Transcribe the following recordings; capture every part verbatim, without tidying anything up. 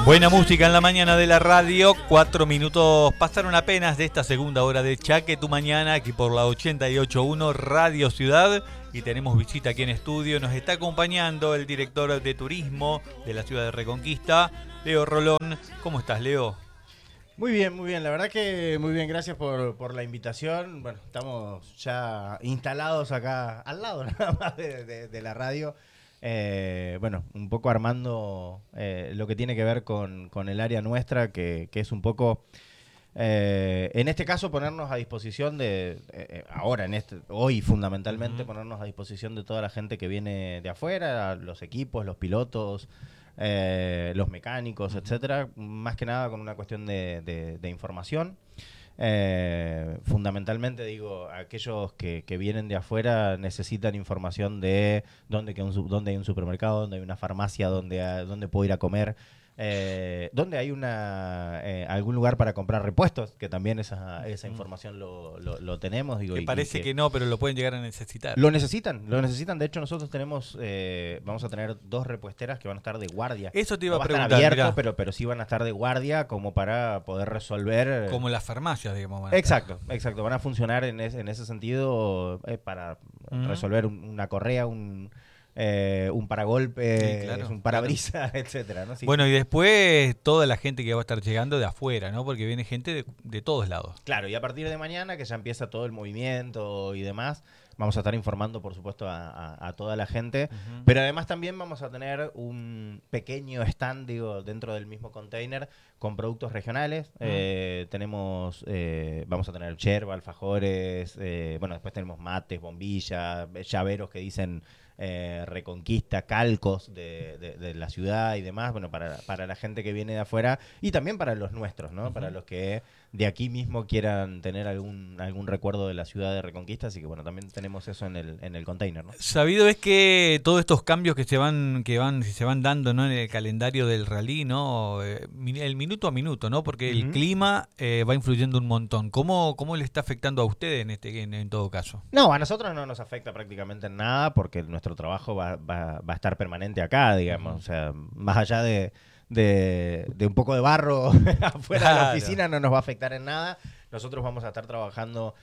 Buena música en la mañana de la radio. Cuatro minutos pasaron apenas de esta segunda hora de Chaque Tu Mañana, aquí por la ochenta y ocho punto uno Radio Ciudad. Y tenemos visita aquí en estudio. Nos está acompañando el director de turismo de la ciudad de Reconquista, Leo Rolón. ¿Cómo estás, Leo? Muy bien, muy bien. La verdad que muy bien. Gracias por, por la invitación. Bueno, estamos ya instalados acá al lado nada más de, de, de la radio. Eh, bueno, un poco armando eh, lo que tiene que ver con, con el área nuestra, que, que es un poco, eh, en este caso, ponernos a disposición de, eh, ahora, en este, hoy fundamentalmente, uh-huh. ponernos a disposición de toda la gente que viene de afuera, los equipos, los pilotos, eh, los mecánicos, uh-huh. etcétera, más que nada con una cuestión de, de, de información. Eh, fundamentalmente digo, aquellos que, que vienen de afuera necesitan información de dónde, que un, dónde hay un supermercado, dónde hay una farmacia, dónde, dónde puedo ir a comer, eh, dónde hay una eh, algún lugar para comprar repuestos, que también esa, esa información lo, lo, lo tenemos. Digo, que y, parece y que, que no, pero lo pueden llegar a necesitar. Lo necesitan, lo necesitan. De hecho, nosotros tenemos, eh, vamos a tener dos repuesteras que van a estar de guardia. Eso te iba no a va preguntar. A estar abierto, pero, pero sí van a estar de guardia como para poder resolver. Como las farmacias, digamos. Van exacto, exacto. Van a funcionar en, es, en ese sentido eh, para uh-huh. resolver un, una correa, un... Eh, un paragolpe, sí, claro, un parabrisa, claro. etcétera, ¿no? Sí, bueno, sí. Y después toda la gente que va a estar llegando de afuera, ¿no? Porque viene gente de, de todos lados. Claro, y a partir de mañana, que ya empieza todo el movimiento y demás, vamos a estar informando, por supuesto, a, a, a toda la gente. Uh-huh. Pero además también vamos a tener un pequeño stand, digo, dentro del mismo container con productos regionales. Uh-huh. Eh, tenemos, eh, vamos a tener yerba, alfajores, eh, bueno, después tenemos mates, bombillas, llaveros que dicen... Eh, Reconquista, calcos de, de, de la ciudad y demás, bueno, para, para la gente que viene de afuera y también para los nuestros, ¿no? Uh-huh. Para los que de aquí mismo quieran tener algún algún recuerdo de la ciudad de Reconquista, así que bueno, también tenemos eso en el en el container, ¿no? Sabido es que todos estos cambios que se van que van se van dando, ¿no? En el calendario del rally, ¿no? El minuto a minuto, ¿no? Porque uh-huh. el clima eh, va influyendo un montón. ¿Cómo cómo le está afectando a ustedes en este en, en todo caso? No, a nosotros no nos afecta prácticamente en nada porque nuestro Nuestro trabajo va, va, va a estar permanente acá, digamos. Uh-huh. O sea, más allá de, de, de un poco de barro afuera claro. de la oficina, no nos va a afectar en nada. Nosotros vamos a estar trabajando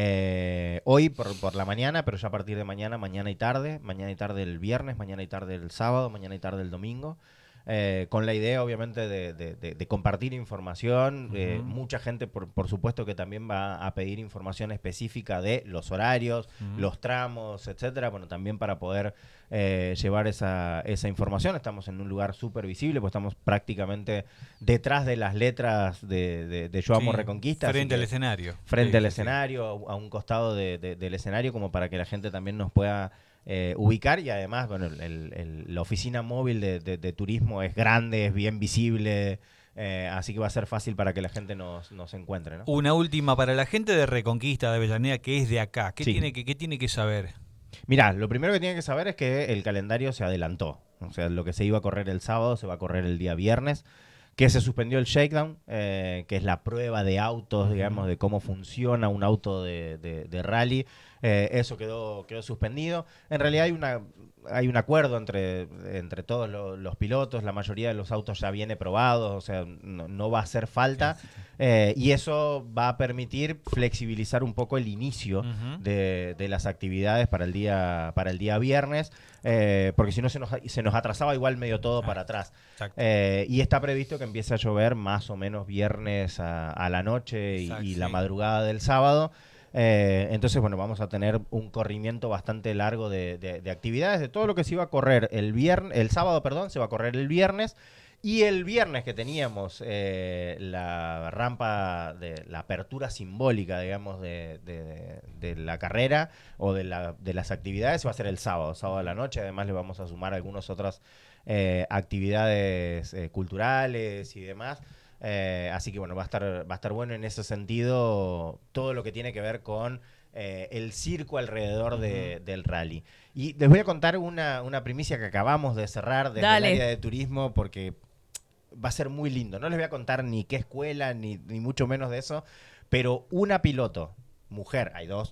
eh, hoy por, por la mañana, pero ya a partir de mañana, mañana y tarde, mañana y tarde el viernes, mañana y tarde el sábado, mañana y tarde el domingo. Eh, con la idea, obviamente, de, de, de, de compartir información. Uh-huh. Eh, mucha gente, por, por supuesto, que también va a pedir información específica de los horarios, uh-huh. los tramos, etcétera. Bueno, también para poder eh, llevar esa, esa información. Estamos en un lugar súper visible, pues estamos prácticamente detrás de las letras de, de, de Yo Amo sí, Reconquista. Frente al escenario. Frente sí, al sí, escenario, sí. a un costado de, de, del escenario, como para que la gente también nos pueda... Eh, ubicar y además bueno el, el, la oficina móvil de, de, de turismo es grande, es bien visible, eh, así que va a ser fácil para que la gente nos, nos encuentre, ¿no? Una última para la gente de Reconquista, de Avellaneda, que es de acá, ¿qué, sí. tiene, que, qué tiene que saber? Mirá, lo primero que tiene que saber es que el calendario se adelantó, o sea, lo que se iba a correr el sábado se va a correr el día viernes, que se suspendió el shakedown, eh, que es la prueba de autos, digamos, de cómo funciona un auto de, de, de rally. Eh, eso quedó, quedó suspendido. En realidad hay una hay un acuerdo entre, entre todos los, los pilotos, la mayoría de los autos ya viene probados, o sea, no, no va a hacer falta. Eh, y eso va a permitir flexibilizar un poco el inicio uh-huh. de, de las actividades para el día, para el día viernes, eh, porque si no se nos, se nos atrasaba igual medio todo ah, para atrás. Eh, y está previsto que empiece a llover más o menos viernes a, a la noche y, exacto, y la sí. madrugada del sábado. Eh, entonces, bueno, vamos a tener un corrimiento bastante largo de, de, de actividades. De todo lo que se iba a correr el viernes, el sábado, perdón, se va a correr el viernes. Y el viernes que teníamos eh, la rampa de la apertura simbólica, digamos, de, de, de la carrera o de, la, de las actividades, va a ser el sábado, sábado a la noche. Además, le vamos a sumar algunas otras eh, actividades eh, culturales y demás. Eh, así que bueno, va a estar va a estar bueno en ese sentido todo lo que tiene que ver con eh, el circo alrededor de, uh-huh. del rally. Y les voy a contar una, una primicia que acabamos de cerrar desde Dale. el área de turismo porque va a ser muy lindo. No les voy a contar ni qué escuela, ni, ni mucho menos de eso, pero una piloto, mujer, hay dos,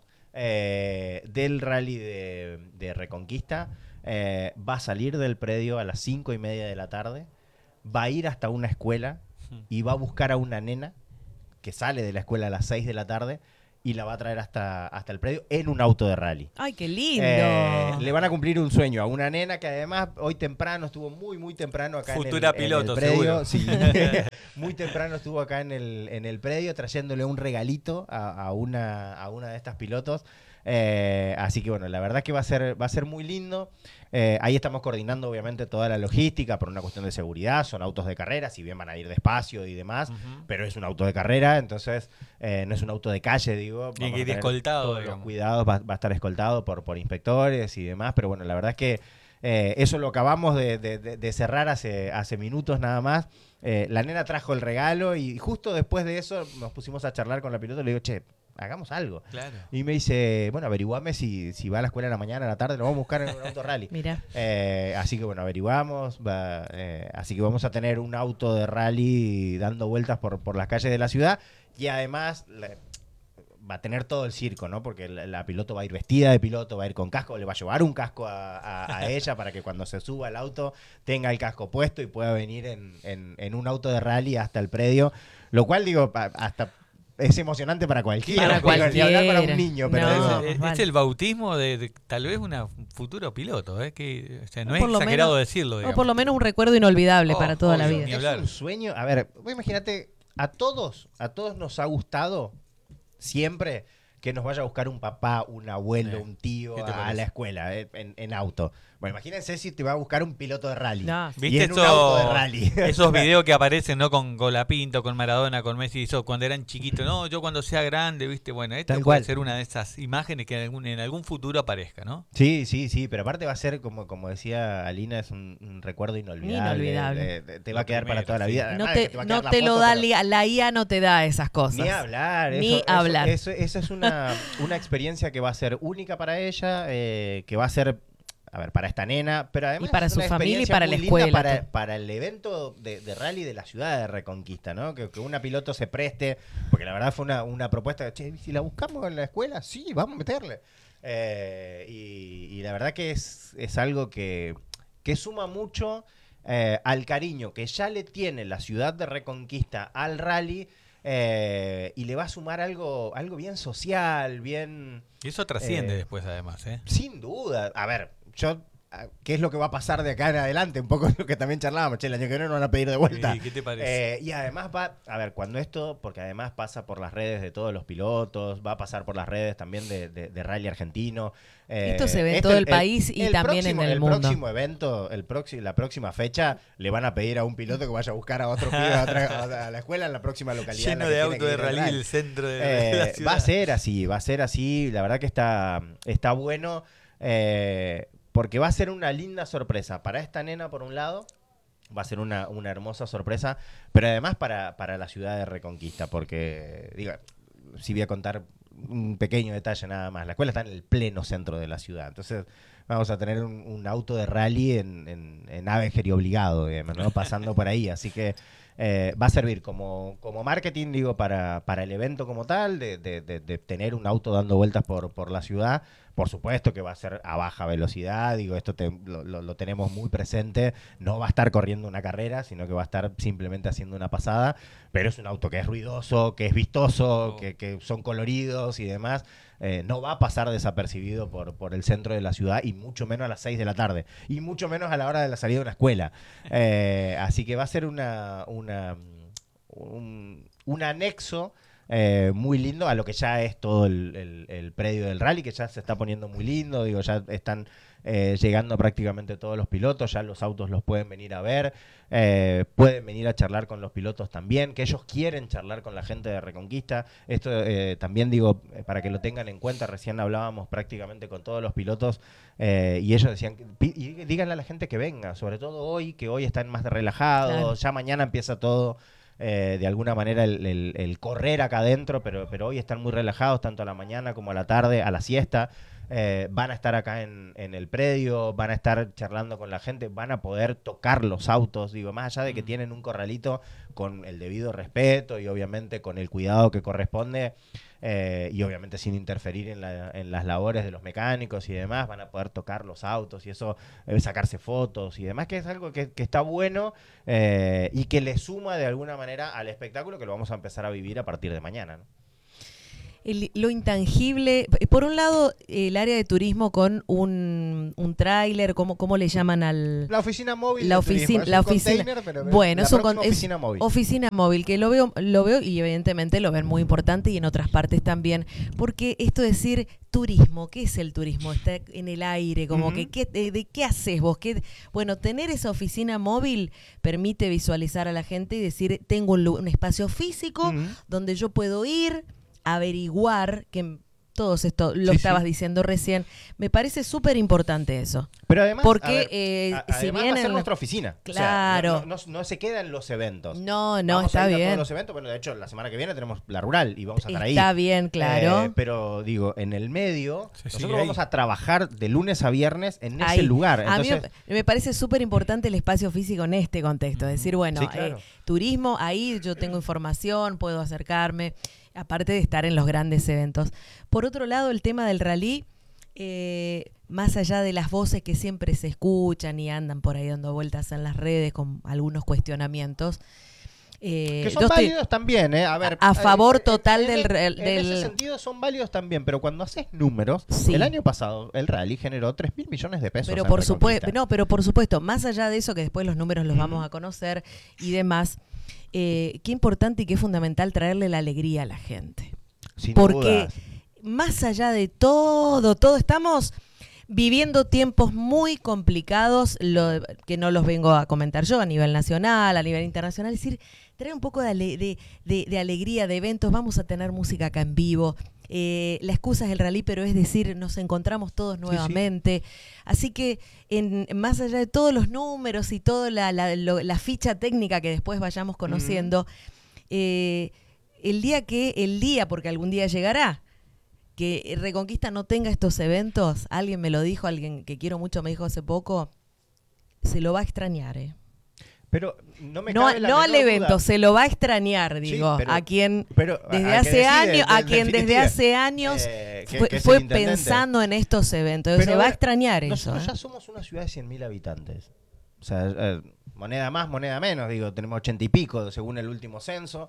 eh, del rally de, de Reconquista, eh, va a salir del predio a las cinco y media de la tarde. va a ir hasta una escuela y va a buscar a una nena que sale de la escuela a las seis de la tarde y la va a traer hasta, hasta el predio en un auto de rally. ¡Ay, qué lindo! Eh, le van a cumplir un sueño a una nena que además hoy temprano estuvo muy, muy temprano acá Futura en el, piloto, en el predio. seguro. Sí. Muy temprano estuvo acá en el, en el predio trayéndole un regalito a, a, una, a una de estas pilotos. Eh, así que bueno, la verdad que va a ser, va a ser muy lindo. Eh, ahí estamos coordinando obviamente toda la logística por una cuestión de seguridad. Son autos de carrera, si bien van a ir despacio y demás, uh-huh. pero es un auto de carrera, entonces eh, no es un auto de calle, digo. Tiene que ir escoltado. Todos digamos. Los cuidados, va, va a estar escoltado por, por inspectores y demás, pero bueno, la verdad es que eh, eso lo acabamos de, de, de cerrar hace, hace minutos nada más. Eh, la nena trajo el regalo y justo después de eso nos pusimos a charlar con la piloto y le digo, che, hagamos algo. Claro. Y me dice, bueno, averiguame si, si va a la escuela en la mañana, a la tarde, lo vamos a buscar en un auto rally. Mira. Eh, así que bueno, averiguamos. Va, eh, así que vamos a tener un auto de rally dando vueltas por, por las calles de la ciudad y además le, va a tener todo el circo, ¿no? Porque la, la piloto va a ir vestida de piloto, va a ir con casco, le va a llevar un casco a, a, a ella para que cuando se suba al auto tenga el casco puesto y pueda venir en, en, en un auto de rally hasta el predio. Lo cual, digo, hasta... es emocionante para cualquiera, para cualquiera. Ni hablar para un niño, pero no, eso. Es, vale. es el bautismo de, de tal vez una futuro piloto, ¿eh? Que, o sea, no o es por lo exagerado menos, decirlo. Digamos. O por lo menos un recuerdo inolvidable oh, para toda oh, la Dios, vida. ni Es hablar. un sueño. A ver, imagínate, a todos, a todos nos ha gustado siempre que nos vaya a buscar un papá, un abuelo, eh, un tío a parece? la escuela eh, en, en auto. Bueno, imagínense si te va a buscar un piloto de rally. No. Y ¿Viste en eso, un auto de rally. esos videos que aparecen, ¿no? Con Colapinto, con Maradona, con Messi, eso, cuando eran chiquitos. No, yo cuando sea grande, ¿viste? Bueno, esto Tal puede cual. ser una de esas imágenes que en algún, en algún futuro aparezca, ¿no? Sí, sí, sí, pero aparte va a ser, como, como decía Alina, es un, un recuerdo inolvidable. Inolvidable. Eh, eh, te va La a quedar primera, para toda la sí. vida. No Además, te, que va a no quedar la te lo foto, da, pero- la I A no te da esas cosas. Ni hablar. Ni eso, hablar. Eso, eso, eso es una, una experiencia que va a ser única para ella, eh, que va a ser, a ver, para esta nena, pero además Y para es su una familia y experiencia para muy la linda escuela, Para, todo. para el evento de, de rally de la ciudad de Reconquista, ¿no? Que, que una piloto se preste, porque la verdad fue una, una propuesta de, che, si la buscamos en la escuela, sí, vamos a meterle. Eh, y, y la verdad que es, es algo que, que suma mucho eh, al cariño que ya le tiene la ciudad de Reconquista al rally. Eh, y le va a sumar algo, algo bien social, bien... Y eso trasciende Eh, después, además, ¿eh? Sin duda. A ver, yo... ¿Qué es lo que va a pasar de acá en adelante? Un poco lo que también charlábamos. Che, el año que viene nos van a pedir de vuelta. Sí, ¿qué te parece? Eh, y además va... A ver, cuando esto... Porque además pasa por las redes de todos los pilotos, va a pasar por las redes también de, de, de Rally Argentino. Eh, Esto se ve en esto, todo el país y también próximo, en el el mundo. próximo evento, el próximo, la próxima fecha, le van a pedir a un piloto que vaya a buscar a otro pibe a, otra- a la escuela en la próxima localidad. en la Lleno que de tiene autos que de ir al rally el centro de, de eh, la ciudad. va a ser así, va a ser así. La verdad que está, está bueno. Eh, porque va a ser una linda sorpresa para esta nena, por un lado. Va a ser una, una hermosa sorpresa. Pero además para, para la ciudad de Reconquista. Porque, digo, si voy a contar un pequeño detalle nada más. La escuela está en el pleno centro de la ciudad. Entonces vamos a tener un, un auto de rally en, en, en Avenger y obligado, digamos, ¿no? Pasando por ahí. Así que eh, va a servir como, como marketing, digo, para, para el evento como tal, de, de, de, de tener un auto dando vueltas por, por la ciudad. Por supuesto que va a ser a baja velocidad, digo, esto te, lo, lo, lo tenemos muy presente. No va a estar corriendo una carrera, sino que va a estar simplemente haciendo una pasada. Pero es un auto que es ruidoso, que es vistoso, Oh. que, que son coloridos y demás. Eh, no va a pasar desapercibido por, por el centro de la ciudad y mucho menos a las seis de la tarde. Y mucho menos a la hora de la salida de una escuela. Eh, así que va a ser una, una, un, un anexo eh, muy lindo a lo que ya es todo el, el, el predio del rally, que ya se está poniendo muy lindo. Digo, ya están eh, llegando prácticamente todos los pilotos, ya los autos los pueden venir a ver. Eh, pueden venir a charlar con los pilotos también, que ellos quieren charlar con la gente de Reconquista. Esto eh, también digo, eh, para que lo tengan en cuenta, recién hablábamos prácticamente con todos los pilotos eh, y ellos decían, pi- y díganle a la gente que venga, sobre todo hoy, que hoy están más relajados, Claro. ya mañana empieza todo. Eh, de alguna manera el, el- el correr acá adentro, pero, pero hoy están muy relajados, tanto a la mañana como a la tarde, a la siesta. eh, van a estar acá en, en el predio, van a estar charlando con la gente, van a poder tocar los autos, digo, más allá de que Mm. tienen un corralito con el debido respeto y obviamente con el cuidado que corresponde, eh, y obviamente sin interferir en, la, en las labores de los mecánicos y demás, van a poder tocar los autos y eso, eh, sacarse fotos y demás, que es algo que, que está bueno, eh, y que le suma de alguna manera al espectáculo que lo vamos a empezar a vivir a partir de mañana, ¿no? El- lo intangible, por un lado, el área de turismo con un, un tráiler, ¿cómo, ¿cómo le llaman al...? La oficina móvil. La de turismo, oficina, es la un oficina, container, pero bueno, la es, un próxima con- es oficina móvil. oficina móvil, que lo veo, lo veo y evidentemente lo ven muy importante y en otras partes también, porque esto de decir turismo, ¿qué es el turismo? Está en el aire, como Ujú. que ¿qué, de, de qué haces vos? ¿Qué, bueno, tener esa oficina móvil permite visualizar a la gente y decir, tengo un, lu- un espacio físico Ujú. donde yo puedo ir, averiguar, que todos esto lo Sí, estabas sí. diciendo recién, me parece súper importante eso. Pero además, Porque, a ver, eh, a- si además bien va a ser en- nuestra oficina. O sea, Claro. no, no- no- no se queda en los eventos. No, no, Vamos está a ir a bien. todos los eventos. Bueno, de hecho, la semana que viene tenemos la rural y vamos a estar ahí. Está bien, claro. Eh, pero digo, en el medio, Se sigue nosotros ahí. vamos a trabajar de lunes a viernes en Ahí. ese lugar. A mí Entonces, me, me parece súper importante el espacio físico en este contexto. Es decir, bueno, Sí, claro. eh, turismo, ahí yo tengo información, puedo acercarme, aparte de estar en los grandes eventos. Por otro lado, el tema del rally, eh, más allá de las voces que siempre se escuchan y andan por ahí dando vueltas en las redes con algunos cuestionamientos, eh, que son yo estoy válidos también, ¿eh? A ver. a favor eh, total en- del en- re- En del- ese sentido son válidos también, pero cuando haces números, Sí. el año pasado el rally generó tres mil millones de pesos. Pero en por supuesto, Reconquista. no, pero por supuesto, más allá de eso, que después los números los Ujú. vamos a conocer y demás, eh, qué importante y qué fundamental traerle la alegría a la gente. Sin Porque dudas. más allá de todo, todo estamos viviendo tiempos muy complicados, lo- que no los vengo a comentar yo a nivel nacional, a nivel internacional, es decir, traer un poco de, ale- de- de- de alegría, de eventos, vamos a tener música acá en vivo. Eh, la excusa es el rally, pero es decir, nos encontramos todos sí. nuevamente. Así que, en, más allá de todos los números y toda la, la- lo- la ficha técnica que después vayamos conociendo, eh, el día que, el día, porque algún día llegará, que Reconquista no tenga estos eventos, alguien me lo dijo, alguien que quiero mucho me dijo hace poco, se lo va a extrañar, ¿eh? Pero no me No, cabe la no al menor evento, duda. se lo va a extrañar, Sí, digo, pero- a quien pero desde al que hace decide, años, a en quien desde definitiva, hace años eh, que- fue, que es fue el intendente. pensando en estos eventos, Pero se va ahora, a extrañar eso. Nosotros ¿eh? ya somos una ciudad de cien mil habitantes. O sea, eh, moneda más, moneda menos, digo, tenemos ochenta y pico según el último censo.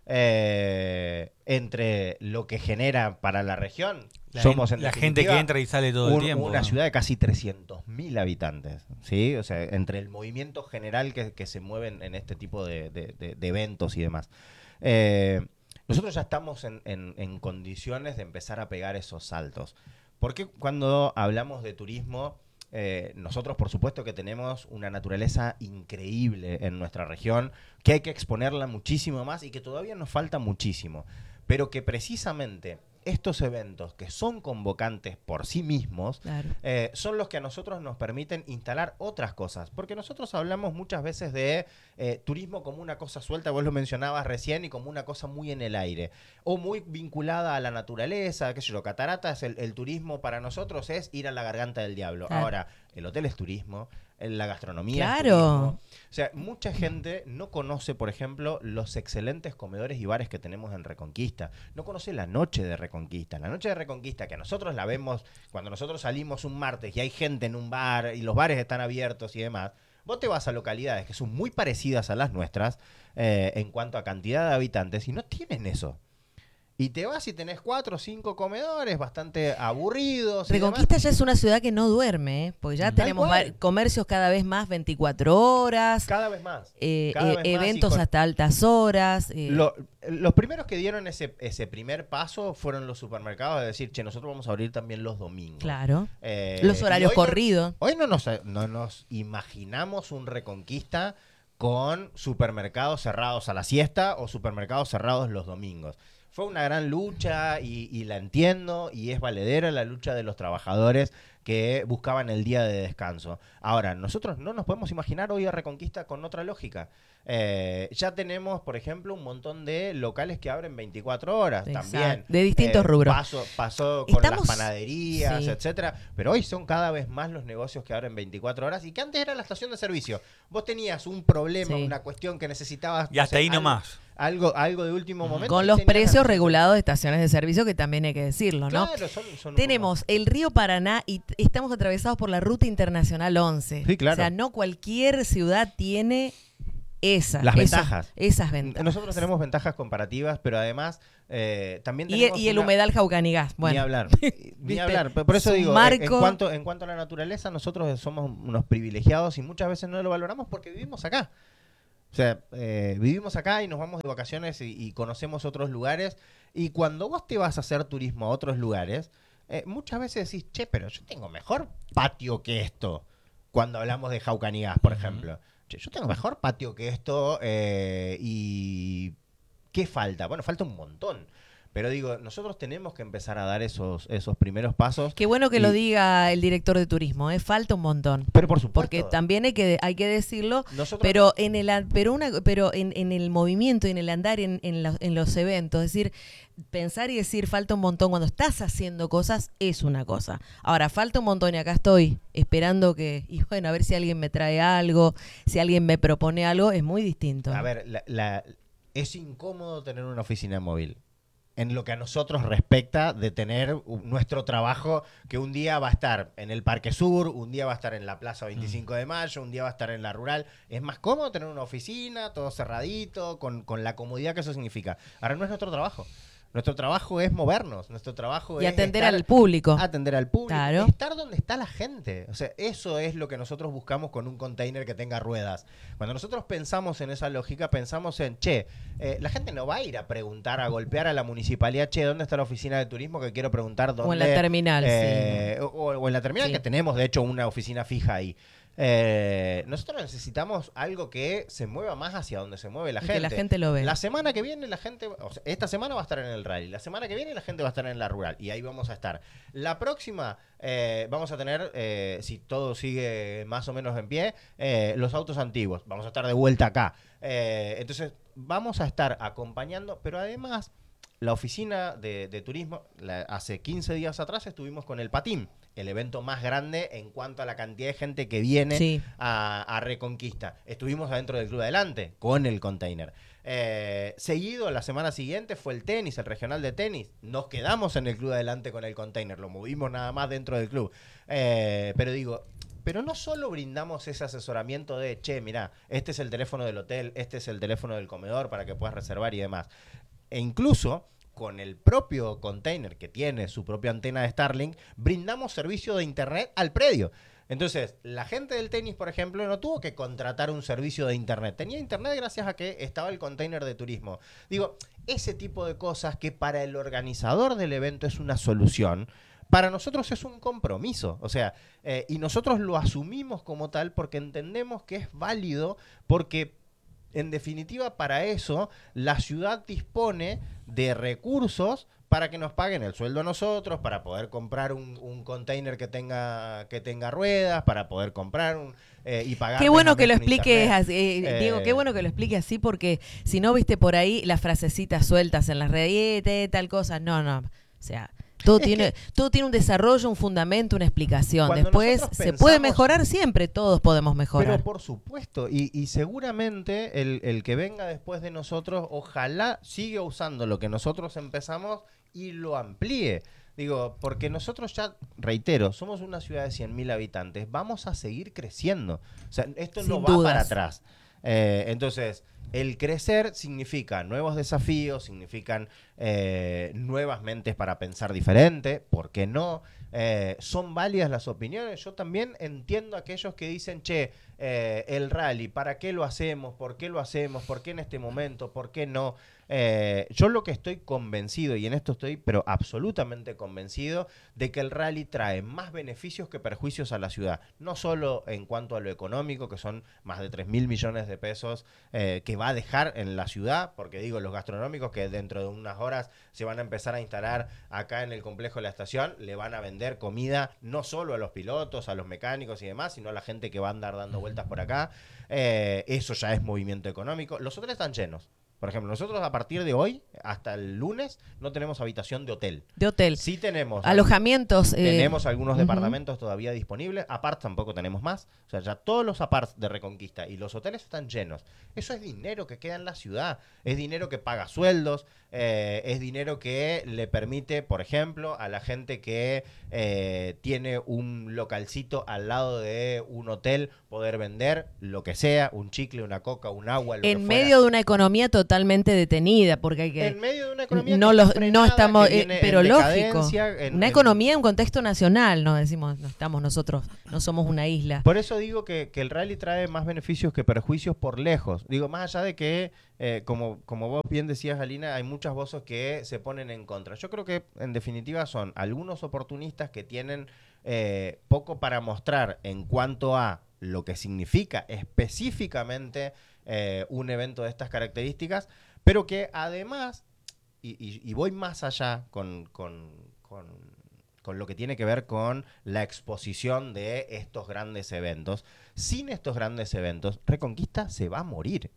Eh, entre lo que genera para la región, La, somos gen- en la gente definitiva, que entra y sale todo el un- tiempo. una ¿no? ciudad de casi trescientos mil habitantes, ¿sí? O sea, entre el movimiento general que, que se mueve en, en este tipo de, de- de- de eventos y demás. Eh, nosotros ya estamos en, en- en condiciones de empezar a pegar esos saltos. Porque cuando hablamos de turismo, eh, nosotros por supuesto que tenemos una naturaleza increíble en nuestra región, que hay que exponerla muchísimo más y que todavía nos falta muchísimo. Pero que precisamente estos eventos que son convocantes por sí mismos, Claro. eh, son los que a nosotros nos permiten instalar otras cosas. Porque nosotros hablamos muchas veces de eh, turismo como una cosa suelta, vos lo mencionabas recién, y como una cosa muy en el aire. O muy vinculada a la naturaleza, qué sé yo, cataratas, el, el turismo para nosotros es ir a la Garganta del Diablo. Claro. Ahora, el hotel es turismo, la gastronomía es Claro. turismo. O sea, mucha gente no conoce, por ejemplo, los excelentes comedores y bares que tenemos en Reconquista. No conoce la noche de Reconquista. La noche de Reconquista, que a nosotros la vemos cuando nosotros salimos un martes y hay gente en un bar y los bares están abiertos y demás. Vos te vas a localidades que son muy parecidas a las nuestras eh, en cuanto a cantidad de habitantes y no tienen eso. Y te vas y tenés cuatro o cinco comedores bastante aburridos. y Reconquista ya es una ciudad que no duerme, ¿eh? Porque ya Tal tenemos cual. va- comercios cada vez más veinticuatro horas, demás. Cada vez más. eh, cada eh, vez más, y eventos con- hasta altas horas. eh, Lo- los primeros que dieron ese, ese primer paso fueron los supermercados de decir, che, nosotros vamos a abrir también los domingos. Claro. Eh, Los y horarios hoy no- corridos. Hoy no nos, no nos imaginamos un Reconquista con supermercados cerrados a la siesta o supermercados cerrados los domingos. fue una gran lucha y, y la entiendo y es valedera la lucha de los trabajadores que buscaban el día de descanso. Ahora, nosotros no nos podemos imaginar hoy a Reconquista con otra lógica. Eh, ya tenemos, por ejemplo, un montón de locales que abren veinticuatro horas. Exacto. También. De distintos eh, rubros. Pasó, pasó con Estamos, las panaderías, sí. etcétera. Pero hoy son cada vez más los negocios que abren veinticuatro horas y que antes era la estación de servicio. Vos tenías un problema, Sí. una cuestión que necesitabas. Y hasta no sé, ahí algo- nomás. Algo, algo de último momento. Con y los tenías precios la- regulados de estaciones de servicio, que también hay que decirlo, ¿no? Claro, son- son un Tenemos el río Paraná y t- estamos atravesados por la Ruta Internacional once. Sí, claro. O sea, no cualquier ciudad tiene esas, Las esos- ventajas. esas ventajas. Nosotros tenemos ventajas comparativas, pero además eh, también Y, tenemos y el una- humedal Jaucanigás. Bueno, Ni hablar, ni ¿Viste? hablar. Por por eso Es un digo, en- marco. en cuanto, en cuanto a la naturaleza, nosotros somos unos privilegiados y muchas veces no lo valoramos porque vivimos acá. O sea, eh, vivimos acá y nos vamos de vacaciones y, y conocemos otros lugares. Y cuando vos te vas a hacer turismo a otros lugares, eh, muchas veces decís, che, pero yo tengo mejor patio que esto. Cuando hablamos de Jaucanigás, por ejemplo. Che, yo tengo mejor patio que esto eh, y... ¿Qué falta? Bueno, falta un montón. Pero digo, nosotros tenemos que empezar a dar esos, esos primeros pasos. qué bueno que y- lo diga el director de turismo, ¿eh? Falta un montón. Pero por supuesto. Porque también hay que, hay que decirlo, Nosotros- pero en el a- pero una pero en, en el movimiento y en el andar en, en, los, en los eventos, es decir, pensar y decir falta un montón cuando estás haciendo cosas es una cosa. Ahora, falta un montón y acá estoy esperando que, y bueno, a ver si alguien me trae algo, si alguien me propone algo, es muy distinto. A ver, la- la- es incómodo tener una oficina móvil. En lo que a nosotros respecta de tener u- nuestro trabajo, que un día va a estar en el Parque Sur, un día va a estar en la Plaza veinticinco de Mayo, un día va a estar en la Rural. Es más cómodo tener una oficina, todo cerradito, con, con la comodidad que eso significa. Ahora no es nuestro trabajo. Nuestro trabajo es movernos, nuestro trabajo Y es atender estar- al público. Atender al público, Claro. estar donde está la gente. O sea, eso es lo que nosotros buscamos con un container que tenga ruedas. Cuando nosotros pensamos en esa lógica, pensamos en, che, eh, la gente no va a ir a preguntar, a golpear a la municipalidad, che, ¿dónde está la oficina de turismo? Que quiero preguntar dónde. O en la terminal, eh, o, o en la terminal, Sí. que tenemos, de hecho, una oficina fija ahí. Eh, nosotros necesitamos algo que se mueva más hacia donde se mueve la Y gente. que la gente lo ve. La semana que viene la gente, o sea, esta semana va a estar en el rally, la semana que viene la gente va a estar en la rural y ahí vamos a estar. La próxima eh, vamos a tener, eh, si todo sigue más o menos en pie, eh, los autos antiguos. Vamos a estar de vuelta acá. Eh, entonces vamos a estar acompañando, pero además la oficina de, de turismo, la- hace quince días atrás estuvimos con el Patín, el evento más grande en cuanto a la cantidad de gente que viene Sí. a, a Reconquista. Estuvimos adentro del Club Adelante con el container. Eh, seguido, la semana siguiente fue el tenis, el regional de tenis. Nos quedamos en el Club Adelante con el container, lo movimos nada más dentro del club. Eh, pero digo, pero no solo brindamos ese asesoramiento de, che, mirá, este es el teléfono del hotel, este es el teléfono del comedor para que puedas reservar y demás. E incluso con el propio container que tiene su propia antena de Starlink, brindamos servicio de internet al predio. Entonces, la gente del tenis, por ejemplo, no tuvo que contratar un servicio de internet. Tenía internet gracias a que estaba el container de turismo. Digo, ese tipo de cosas que para el organizador del evento es una solución, para nosotros es un compromiso. O sea, eh, y nosotros lo asumimos como tal porque entendemos que es válido, porque en definitiva, para eso, la ciudad dispone de recursos para que nos paguen el sueldo a nosotros, para poder comprar un, un container que tenga que tenga ruedas, para poder comprar un, eh, y pagar. Qué bueno que lo un expliques internet. así, eh, Eh, Diego, qué bueno que lo expliques así, porque si no viste por ahí las frasecitas sueltas en las redes, eh, tal cosa, no, no, o sea, todo tiene, todo tiene un desarrollo, un fundamento, una explicación. Cuando Después nosotros se puede pensamos- mejorar siempre, todos podemos mejorar. Pero por supuesto, y, y seguramente el, el que venga después de nosotros, ojalá siga usando lo que nosotros empezamos y lo amplíe. Digo, porque nosotros ya, reitero, somos una ciudad de cien mil habitantes, vamos a seguir creciendo. O sea, esto no Sin va dudas. para atrás. Eh, entonces, el crecer significa nuevos desafíos, significan eh, nuevas mentes para pensar diferente, ¿por qué no? Eh, son válidas las opiniones. Yo también entiendo a aquellos que dicen, che, eh, el rally, ¿para qué lo hacemos? ¿Por qué lo hacemos? ¿Por qué en este momento? ¿Por qué no? Eh, yo lo que estoy convencido, y en esto estoy pero absolutamente convencido, de que el rally trae más beneficios que perjuicios a la ciudad. No solo en cuanto a lo económico, que son más de tres mil millones de pesos eh, que va a dejar en la ciudad, porque digo, los gastronómicos que dentro de unas horas se van a empezar a instalar acá en el complejo de la estación, le van a vender comida no solo a los pilotos, a los mecánicos y demás, sino a la gente que va a andar dando vueltas por acá. Eh, eso ya es movimiento económico. Los hoteles están llenos. Por ejemplo, nosotros a partir de hoy, hasta el lunes, no tenemos habitación de hotel. De hotel. Sí tenemos. Alojamientos. Eh, tenemos algunos uh-huh. departamentos todavía disponibles. Apart tampoco tenemos más. O sea, ya todos los aparts de Reconquista y los hoteles están llenos. Eso es dinero que queda en la ciudad. Es dinero que paga sueldos. Eh, es dinero que le permite, por ejemplo, a la gente que eh, tiene un localcito al lado de un hotel poder vender lo que sea, un chicle, una coca, un agua, lo en que medio fuera. de una economía totalmente detenida, porque hay que En medio de una economía no que los está frenada, no estamos que eh, viene pero en lógico, decadencia, en- una en- economía en un contexto nacional, no decimos, no estamos nosotros, no somos una isla. Por eso digo que, que el rally trae más beneficios que perjuicios por lejos. Digo, más allá de que, eh, como, como vos bien decías, Alina, hay muchas voces que se ponen en contra. Yo creo que, en definitiva, son algunos oportunistas que tienen eh, poco para mostrar en cuanto a lo que significa específicamente eh, un evento de estas características, pero que además, y, y- y voy más allá con... con, con con lo que tiene que ver con la exposición de estos grandes eventos. Sin estos grandes eventos, Reconquista se va a morir.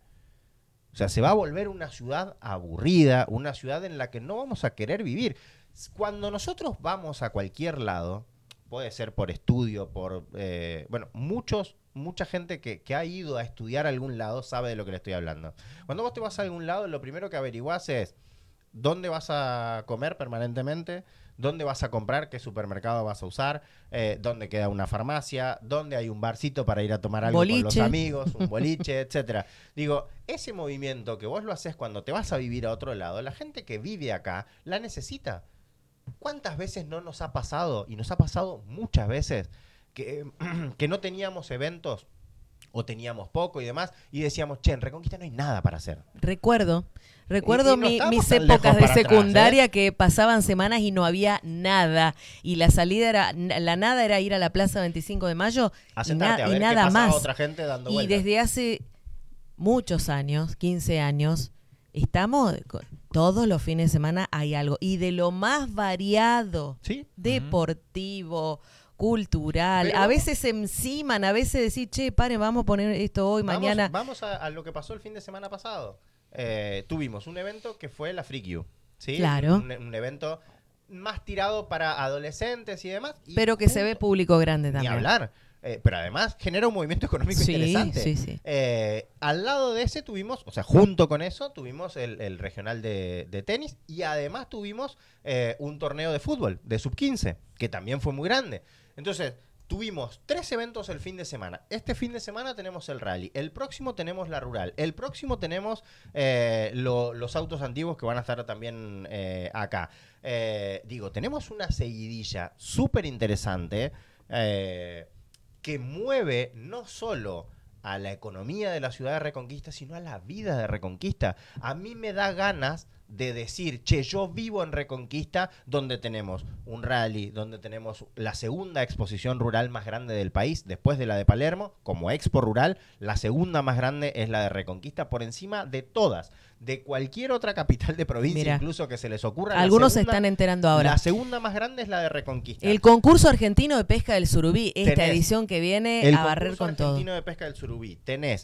O sea, se va a volver una ciudad aburrida, una ciudad en la que no vamos a querer vivir. Cuando nosotros vamos a cualquier lado, puede ser por estudio, por... Eh, bueno, muchos, mucha gente que, que ha ido a estudiar a algún lado sabe de lo que le estoy hablando. Cuando vos te vas a algún lado, lo primero que averiguás es dónde vas a comer permanentemente, dónde vas a comprar, qué supermercado vas a usar, eh, dónde queda una farmacia, dónde hay un barcito para ir a tomar algo Boliche. con los amigos, un boliche, etcétera. Digo, ese movimiento que vos lo haces cuando te vas a vivir a otro lado, la gente que vive acá la necesita. ¿Cuántas veces no nos ha pasado, y nos ha pasado muchas veces, que, que no teníamos eventos o teníamos poco y demás, y decíamos, che, en Reconquista no hay nada para hacer? Recuerdo, recuerdo Y- y no mi- estamos mis tan épocas lejos de para atrás, secundaria ¿eh? que pasaban semanas y no había nada. Y la salida era, la nada era ir a la Plaza veinticinco de Mayo A y, sentarte na- a y ver qué nada pasaba más. otra gente dando Y vueltas. desde hace muchos años, quince años, estamos, co- todos los fines de semana hay algo. Y de lo más variado, ¿Sí? deportivo, cultural. Pero a vamos- veces se enciman, a veces decir, che, paren, vamos a poner esto hoy, Vamos, mañana. vamos a, a lo que pasó el fin de semana pasado. Eh, tuvimos un evento que fue la Freak You, ¿sí? Claro. Un, un evento más tirado para adolescentes y demás. y Pero que se ve punto. público grande Ni también. hablar. Eh, pero además genera un movimiento económico Sí, interesante. sí, sí. Eh, al lado de ese tuvimos, o sea, junto con eso, tuvimos el, el regional de, de tenis y además tuvimos eh, un torneo de fútbol de sub quince, que también fue muy grande. Entonces, tuvimos tres eventos el fin de semana. Este fin de semana tenemos el rally. El próximo tenemos la rural. El próximo tenemos eh, lo- los autos antiguos que van a estar también eh, acá. Eh, digo, tenemos una seguidilla súper interesante eh, que mueve no solo a la economía de la ciudad de Reconquista, sino a la vida de Reconquista. A mí me da ganas de decir, che, yo vivo en Reconquista, donde tenemos un rally, donde tenemos la segunda exposición rural más grande del país, después de la de Palermo, como Expo Rural, la segunda más grande es la de Reconquista, por encima de todas, de cualquier otra capital de provincia, Mira, incluso que se les ocurra. la algunos se segunda- están enterando ahora. La segunda más grande es la de Reconquista. El concurso argentino de pesca del surubí, esta Tenés edición que viene el a barrer concurso con todo. argentino de pesca del surubí. Tenés,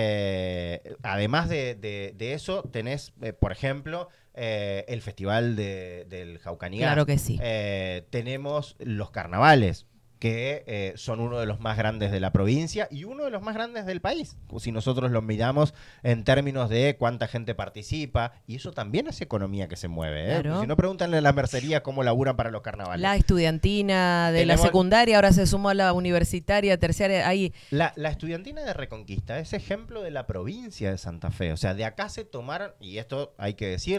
eh, además de, de- de eso, tenés, eh, por ejemplo, eh, el festival de- del Jaucanigás. Claro que sí. Eh, tenemos los carnavales, que eh, son uno de los más grandes de la provincia y uno de los más grandes del país, si nosotros lo miramos en términos de cuánta gente participa, y eso también es economía que se mueve, ¿eh? Claro. Si no, pregúntenle a la mercería cómo laburan para los carnavales. La estudiantina de Tenemos- la secundaria, ahora se sumó a la universitaria, terciaria, ahí La, la estudiantina de Reconquista es ejemplo de la provincia de Santa Fe. O sea, de acá se tomaron, y esto hay que decirlo,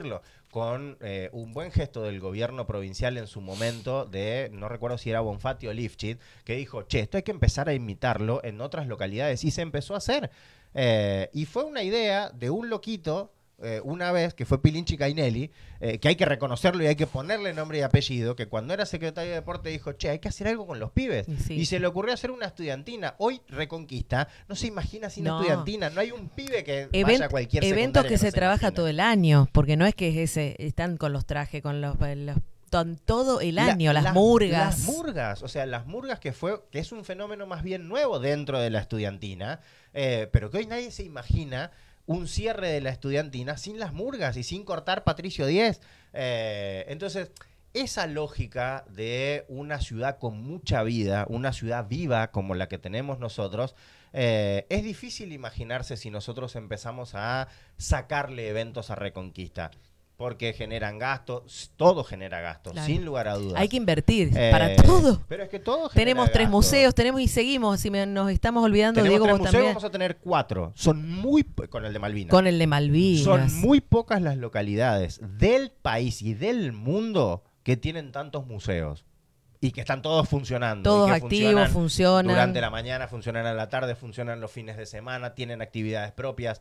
con eh, un buen gesto del gobierno provincial en su momento de, no recuerdo si era Bonfatti o Lifchit, que dijo, che, esto hay que empezar a imitarlo en otras localidades, y se empezó a hacer. Eh, y fue una idea de un loquito, eh, una vez, que fue Pilinchi Cainelli, eh, que hay que reconocerlo y hay que ponerle nombre y apellido, que cuando era secretario de deporte dijo, che, hay que hacer algo con los pibes. Sí. Y se le ocurrió hacer una estudiantina. Hoy Reconquista no se imagina sin No. estudiantina. No hay un pibe que Event- vaya a cualquier eventos secundaria que no se, se trabaja imagina. todo el año, porque no es que es ese, están con los trajes, con los, los ton- todo el año, La- las murgas. Las murgas, o sea, las murgas que fue, que es un fenómeno más bien nuevo dentro de la estudiantina, eh, pero que hoy nadie se imagina un cierre de la estudiantina sin las murgas y sin cortar Patricio Diez. Eh, entonces, esa lógica de una ciudad con mucha vida, una ciudad viva como la que tenemos nosotros, eh, es difícil imaginarse si nosotros empezamos a sacarle eventos a Reconquista. Porque generan gastos, todo genera gastos, Claro. sin lugar a dudas. Hay que invertir Eh, para todo. Pero es que todo genera Tenemos tres gastos. museos, tenemos y seguimos, si me- nos estamos olvidando, Tenemos Diego, tres vos museos, también, vamos a tener cuatro. Son muy, po- con el de Malvinas. con el de Malvinas. Son muy pocas las localidades del país y del mundo que tienen tantos museos. Y que están todos funcionando. Todos y que activos, funcionan. Durante la mañana, funcionan a la tarde, funcionan los fines de semana, tienen actividades propias.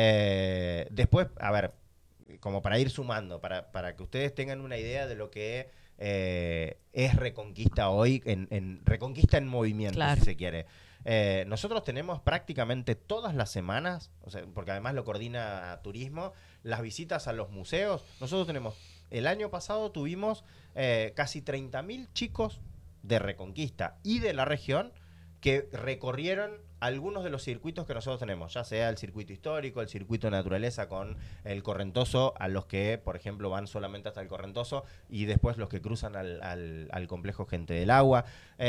Eh, después, a ver, como para ir sumando, para, para que ustedes tengan una idea de lo que eh, es Reconquista hoy, en, en Reconquista en movimiento, Claro. si se quiere. Eh, nosotros tenemos prácticamente todas las semanas, o sea, porque además lo coordina Turismo, las visitas a los museos. Nosotros tenemos, el año pasado tuvimos eh, casi treinta mil chicos de Reconquista y de la región que recorrieron algunos de los circuitos que nosotros tenemos, ya sea el circuito histórico, el circuito de naturaleza con el Correntoso, a los que, por ejemplo, van solamente hasta el Correntoso, y después los que cruzan al, al, al complejo Gente del Agua,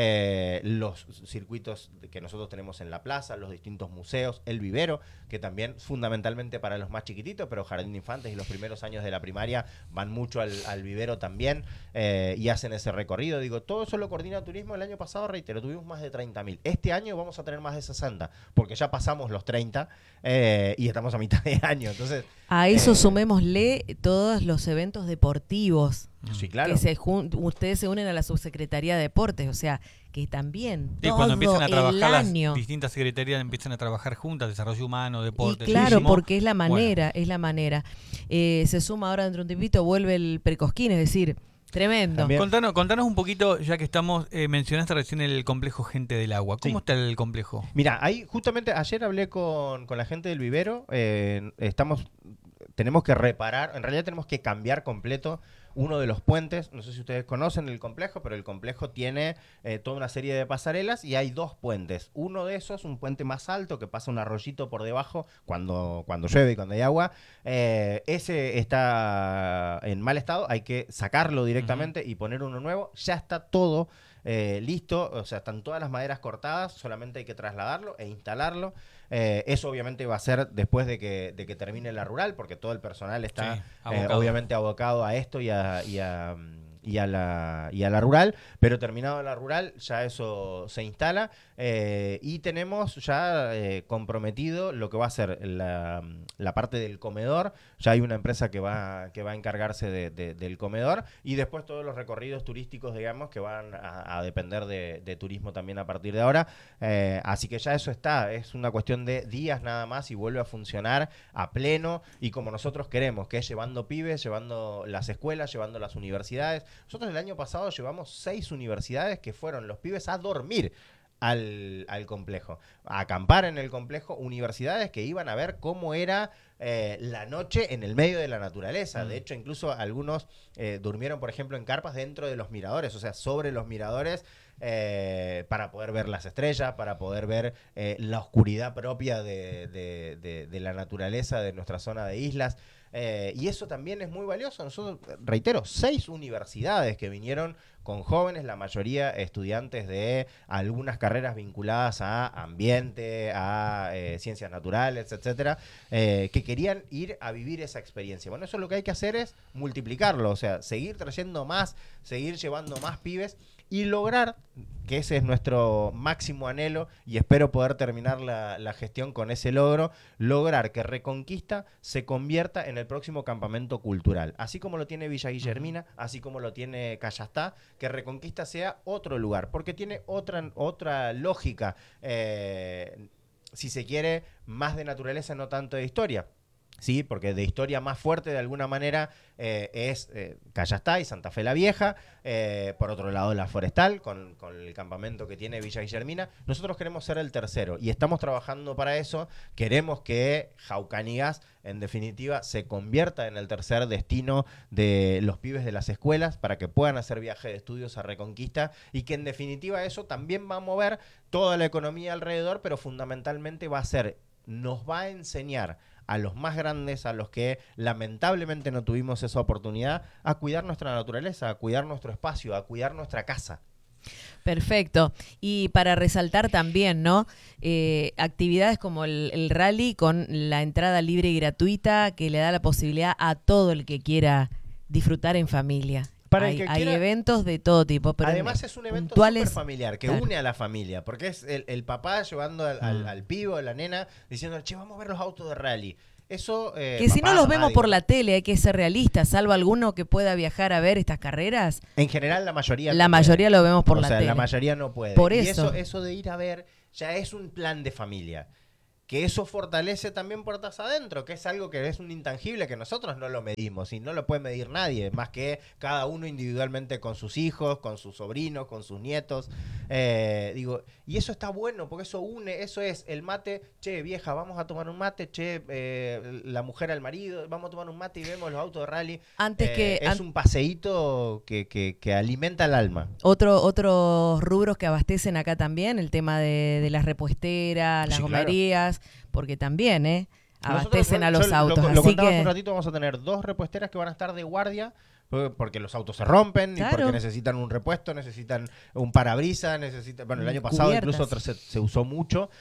eh, los circuitos que nosotros tenemos en la plaza, los distintos museos, el vivero, que también fundamentalmente para los más chiquititos, pero Jardín de Infantes y los primeros años de la primaria van mucho al, al vivero también, eh, y hacen ese recorrido. Digo, todo eso lo coordina Turismo. El año pasado, reitero, tuvimos más de treinta mil. Este año vamos a tener más de sesenta, porque ya pasamos los treinta eh, y estamos a mitad de año. Entonces, A eso eh, sumémosle todos los eventos deportivos. sí, claro. Que se jun- ustedes se unen a la Subsecretaría de Deportes, o sea, que también Y todo cuando empiezan a el trabajar las año. distintas secretarías, empiezan a trabajar juntas, desarrollo humano, Y deporte. claro, turismo. porque es la manera, es la manera. Eh, se suma ahora dentro de un tiempito, vuelve el Precosquín, es decir, tremendo. También. Contanos, contanos un poquito, ya que estamos, eh, mencionaste recién el complejo Gente del Agua. ¿Cómo Sí. está el complejo? Mira, ahí justamente ayer hablé con, con la gente del vivero. eh, estamos, tenemos que reparar, en realidad tenemos que cambiar completo uno de los puentes. No sé si ustedes conocen el complejo, pero el complejo tiene eh, toda una serie de pasarelas y hay dos puentes. Uno de esos, un puente más alto que pasa un arroyito por debajo cuando, cuando llueve y cuando hay agua. Eh, ese está en mal estado, hay que sacarlo directamente y poner uno nuevo. Ya está todo eh, listo, o sea, están todas las maderas cortadas, solamente hay que trasladarlo e instalarlo. Eh, eso obviamente va a ser después de que, de que termine la rural, porque todo el personal está Sí, eh, abocado. obviamente abocado a esto y a, y a, y a la, y a la rural, pero terminado la rural ya eso se instala eh, y tenemos ya eh, comprometido lo que va a ser la, la parte del comedor. Ya hay una empresa que va, que va a encargarse de, de, del comedor, y después todos los recorridos turísticos, digamos, que van a, a depender de, de turismo también a partir de ahora. Eh, así que ya eso está, es una cuestión de días nada más y vuelve a funcionar a pleno y como nosotros queremos, que es llevando pibes, llevando las escuelas, llevando las universidades. Nosotros el año pasado llevamos seis universidades que fueron los pibes a dormir al, al complejo, a acampar en el complejo, universidades que iban a ver cómo era eh, la noche en el medio de la naturaleza. De hecho, incluso algunos eh, durmieron, por ejemplo, en carpas dentro de los miradores, o sea, sobre los miradores, eh, para poder ver las estrellas, para poder ver eh, la oscuridad propia de, de, de, de la naturaleza de nuestra zona de islas. Eh, y eso también es muy valioso. Nosotros, reitero, seis universidades que vinieron con jóvenes, la mayoría estudiantes de algunas carreras vinculadas a ambiente, a eh, ciencias naturales, etcétera, eh, que querían ir a vivir esa experiencia. Bueno, eso lo que hay que hacer es multiplicarlo, o sea, seguir trayendo más, seguir llevando más pibes. y lograr, que ese es nuestro máximo anhelo, y espero poder terminar la, la gestión con ese logro, lograr que Reconquista se convierta en el próximo campamento cultural. Así como lo tiene Villa Guillermina, así como lo tiene Callastá, que Reconquista sea otro lugar, porque tiene otra, otra lógica, eh, si se quiere, más de naturaleza, no tanto de historia. Sí, porque de historia más fuerte de alguna manera eh, es eh, Callastá y Santa Fe la Vieja, eh, por otro lado la Forestal, con, con el campamento que tiene Villa Guillermina. Nosotros queremos ser el tercero y estamos trabajando para eso. Queremos que Jaucanigas, en definitiva, se convierta en el tercer destino de los pibes de las escuelas para que puedan hacer viaje de estudios a Reconquista, y que en definitiva eso también va a mover toda la economía alrededor, pero fundamentalmente va a ser, nos va a enseñar a los más grandes, a los que lamentablemente no tuvimos esa oportunidad, a cuidar nuestra naturaleza, a cuidar nuestro espacio, a cuidar nuestra casa. Perfecto. Y para resaltar también, ¿no? Eh, actividades como el, el rally con la entrada libre y gratuita, que le da la posibilidad a todo el que quiera disfrutar en familia. Para hay, el que hay quiera, eventos de todo tipo, pero además es un evento puntuales, súper familiar, que claro, une a la familia, porque es el, el papá llevando al, al, al pibo, a la nena, diciendo, che, vamos a ver los autos de rally. Eso, eh, que si papá, no los mamá, vemos digo, por la tele, hay que ser realistas, salvo alguno que pueda viajar a ver estas carreras. En general la mayoría La no mayoría puede. lo vemos por o la sea, tele. la mayoría no puede. Por y eso. eso, eso de ir a ver ya es un plan de familia. Que eso fortalece también puertas adentro, que es algo que es un intangible que nosotros no lo medimos y no lo puede medir nadie, más que cada uno individualmente con sus hijos, con sus sobrinos, con sus nietos. Eh, digo, y eso está bueno, porque eso une, eso es el mate, che, vieja, vamos a tomar un mate, che, eh, la mujer al marido, vamos a tomar un mate y vemos los autos de rally. Antes Eh, que es an- un paseíto que, que, que alimenta el alma. Otro, otros rubros que abastecen acá también, el tema de, de las repuesteras, las Sí, claro. gomerías, porque también, ¿eh? Abastecen Nosotros, a los yo autos. Lo, lo así contaba hace que un ratito, vamos a tener dos repuesteras que van a estar de guardia, porque- porque los autos se rompen, Claro. y porque necesitan un repuesto, necesitan un parabrisas, necesitan... Bueno, el año pasado Cubiertas. incluso se, se usó mucho,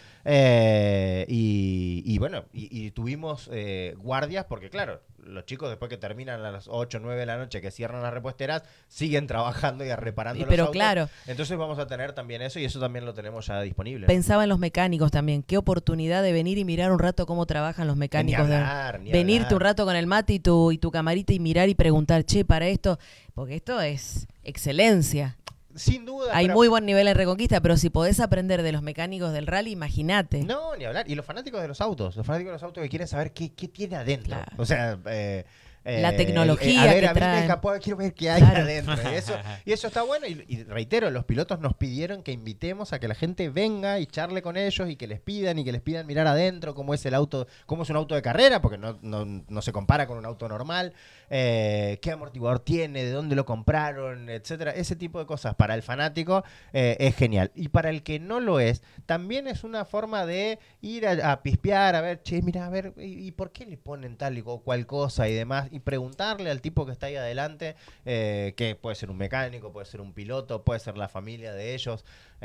eh, y, y bueno, y, y tuvimos eh, guardias, porque claro, los chicos después que terminan a las ocho o nueve de la noche, que cierran las repuesteras, siguen trabajando y reparando Y los pero autos. claro. Entonces vamos a tener también eso, y eso también lo tenemos ya disponible. pensaba en los mecánicos también. Qué oportunidad de venir y mirar un rato cómo trabajan los mecánicos. Ni de- hablar, ni venirte hablar. un rato con el mate y tu, y tu camarita y mirar y preguntar, che, para esto, porque esto es excelencia. Sin duda. Hay pero- muy buen nivel en Reconquista, pero si podés aprender de los mecánicos del rally, imagínate. No, ni hablar. Y los fanáticos de los autos. Los fanáticos de los autos que quieren saber qué, qué tiene adentro. Claro. O sea, eh, eh, La tecnología a ver, que a mí me traen. escapó, quiero ver qué hay Claro. adentro. Y eso, y eso está bueno. Y, y reitero, los pilotos nos pidieron que invitemos a que la gente venga y charle con ellos y que les pidan y que les pidan mirar adentro cómo es el auto, cómo es un auto de carrera, porque no, no, no se compara con un auto normal. Eh, qué amortiguador tiene, de dónde lo compraron, etcétera. Ese tipo de cosas para el fanático eh, es genial. Y para el que no lo es, también es una forma de ir a, a pispear, a ver, che, mira, a ver, ¿y, y por qué le ponen tal o cual cosa y demás? Y preguntarle al tipo que está ahí adelante, eh, que puede ser un mecánico, puede ser un piloto, puede ser la familia de ellos.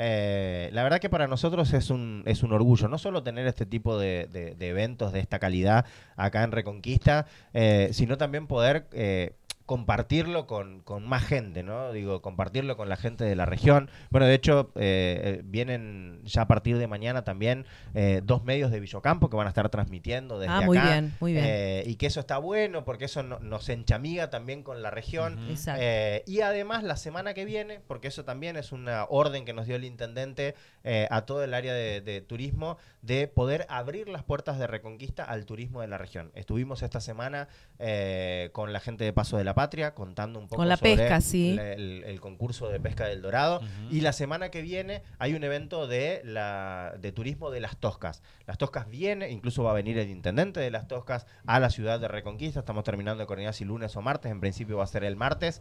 Eh, la verdad que para nosotros es un, es un orgullo, no solo tener este tipo de, de, de eventos de esta calidad acá en Reconquista, eh, sino también poder eh, compartirlo con, con más gente, ¿no? Digo, compartirlo con la gente de la región. Bueno, de hecho, eh, vienen ya a partir de mañana también eh, dos medios de Villocampo que van a estar transmitiendo desde Ah, acá. muy bien, muy bien. Eh, y que eso está bueno porque eso no- nos enchamiga también con la región. Ujú. Exacto. Eh, y además la semana que viene, porque eso también es una orden que nos dio el intendente eh, a todo el área de, de turismo, de poder abrir las puertas de Reconquista al turismo de la región. Estuvimos esta semana eh, con la gente de Paso de la Patria contando un poco Con la sobre pesca, sí. la- el, el concurso de pesca del Dorado. Ujú. Y la semana que viene hay un evento de, la, de turismo de Las Toscas. Las Toscas viene, incluso va a venir el intendente de Las Toscas a la ciudad de Reconquista. Estamos terminando de coordinar si lunes o martes. En principio va a ser el martes.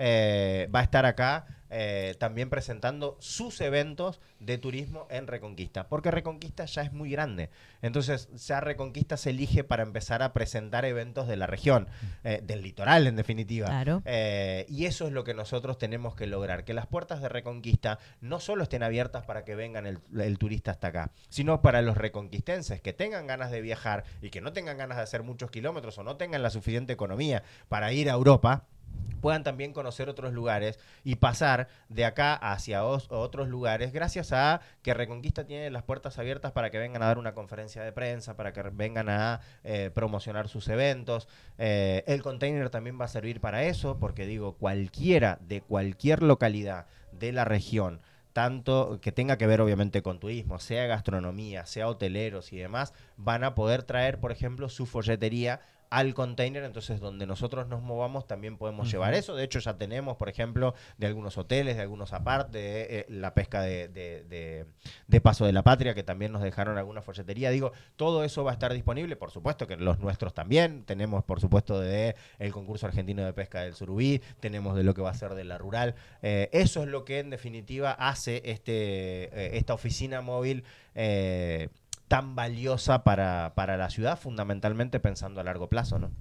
Eh, va a estar acá eh, también presentando sus eventos de turismo en Reconquista. Porque Reconquista ya es muy grande. Entonces, ya Reconquista se elige para empezar a presentar eventos de la región, eh, del litoral en definitiva. Claro. Eh, y eso es lo que nosotros tenemos que lograr, que las puertas de Reconquista no solo estén abiertas para que vengan el, el turista hasta acá, sino para los reconquistenses que tengan ganas de viajar y que no tengan ganas de hacer muchos kilómetros o no tengan la suficiente economía para ir a Europa, puedan también conocer otros lugares y pasar de acá hacia os, otros lugares gracias a que Reconquista tiene las puertas abiertas para que vengan a dar una conferencia de prensa, para que vengan a eh, promocionar sus eventos. Eh, el container también va a servir para eso, porque digo, cualquiera de cualquier localidad de la región, tanto que tenga que ver obviamente con turismo, sea gastronomía, sea hoteleros y demás, van a poder traer, por ejemplo, su folletería al container, entonces donde nosotros nos movamos también podemos uh-huh. llevar eso. De hecho ya tenemos, por ejemplo, de algunos hoteles, de algunos aparte, de, eh, la pesca de, de, de, de Paso de la Patria, que también nos dejaron alguna folletería. Digo, todo eso va a estar disponible, por supuesto que los nuestros también. Tenemos, por supuesto, de el concurso argentino de pesca del Surubí, tenemos de lo que va a ser de la rural. Eh, eso es lo que en definitiva hace este, eh, esta oficina móvil eh, tan valiosa para, para la ciudad, fundamentalmente pensando a largo plazo, ¿no?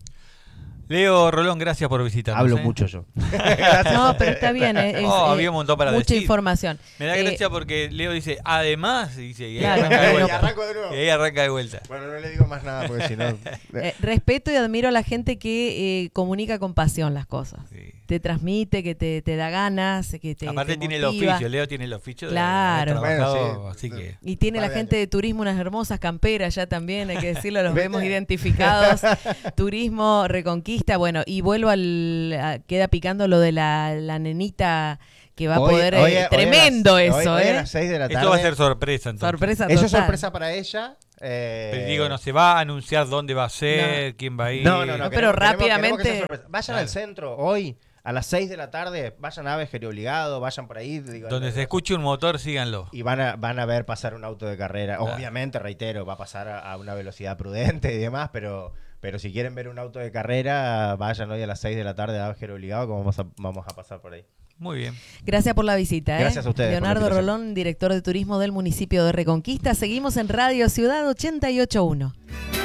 Leo Rolón, gracias por visitarnos. Hablo ¿eh? mucho yo. No, pero está bien. Es, oh, es, había un montón para mucha decir. información. Me da eh, gracia porque Leo dice, además, dice, y ahí, claro, arranca, de no, vuelta. y arranco de nuevo. Y ahí arranca de vuelta. Bueno, no le digo más nada porque si no... eh, respeto y admiro a la gente que eh, comunica con pasión las cosas. Sí. Te transmite, que te, te da ganas, que te Aparte te tiene motiva. el oficio, Leo tiene el oficio claro. de haber trabajado, bueno, sí. así que... Y tiene la gente de turismo unas hermosas camperas ya también, hay que decirlo, los vemos identificados. Turismo, Reconquista, bueno, y vuelvo al... A, queda picando lo de la, la nenita que va hoy, a poder... Hoy, eh, hoy tremendo las, eso, hoy, ¿eh? Hoy a las seis de la tarde. Esto va a ser sorpresa, entonces. Sorpresa total. Eso es sorpresa para ella. Eh... Pero digo, no se va a anunciar dónde va a ser, no. quién va a ir. No, no, no. no pero queremos, rápidamente... queremos que vayan claro. al centro hoy. A las seis de la tarde, vayan a Vejer obligado, vayan por ahí. Digo, donde no, se escuche un motor, síganlo. Y van a, van a ver pasar un auto de carrera. Claro. Obviamente, reitero, va a pasar a, a una velocidad prudente y demás, pero, pero si quieren ver un auto de carrera, vayan hoy a las seis de la tarde a Vejer obligado, que vamos a, vamos a pasar por ahí. Muy bien. Gracias por la visita. ¿eh? Gracias a ustedes. Leonardo Rolón, director de turismo del municipio de Reconquista. Seguimos en Radio Ciudad ochenta y ocho punto uno.